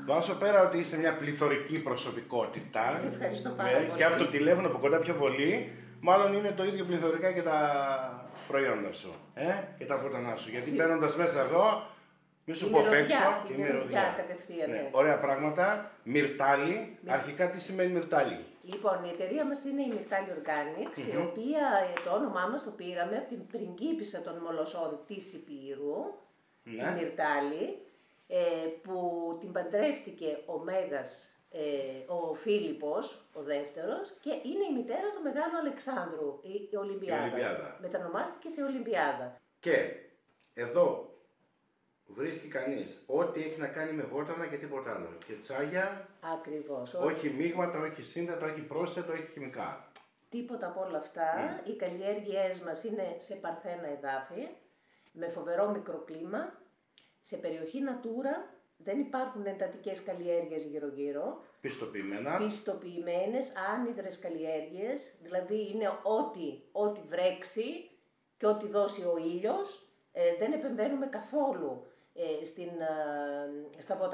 Βάζω πέρα ότι είσαι μια πληθωρική προσωπικότητα. Σε ευχαριστώ πάρα πολύ. Και από το τηλέφωνο από κοντά πιο πολύ, μάλλον είναι το ίδιο πληθωρικά και τα προϊόντα σου. Και τα ποτανά σου. Γιατί μπαίνοντας μέσα εδώ, μη σου πω απ' έξω. Η μυρωδιά κατευθείαν. Ναι. Ωραία πράγματα. Μυρτάλι. Αρχικά τι σημαίνει Μυρτάλι? Λοιπόν, η εταιρεία μας είναι η Myrtali Organics, η οποία το όνομά μας το πήραμε από την πριγκίπισσα των μολοσσών της Υπήρου, τη Myrtali, που την παντρεύτηκε ο Μέγας, ο Φίλιππος, ο δεύτερος, και είναι η μητέρα του Μεγάλου Αλεξάνδρου, η Ολυμπιάδα. Μετανομάστηκε σε Ολυμπιάδα. Και εδώ βρίσκει κανείς ό,τι έχει να κάνει με βότανα και τίποτα άλλο. Και τσάγια. Ακριβώς. Όχι μείγματα, όχι σύνθετα, όχι πρόσθετο, όχι χημικά. Τίποτα από όλα αυτά. Οι καλλιέργειές μας είναι σε παρθένα εδάφη, με φοβερό μικροκλίμα, σε περιοχή Natura. Δεν υπάρχουν εντατικές καλλιέργειες γύρω-γύρω. Πιστοποιημένες, άνυδρες καλλιέργειες, δηλαδή είναι ό,τι βρέξει και ό,τι δώσει ο ήλιος. Δεν επεμβαίνουμε καθόλου στα